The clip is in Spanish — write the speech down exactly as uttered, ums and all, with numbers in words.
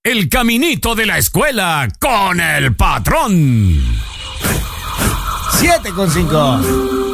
El caminito de la escuela con el patrón. siete con cinco.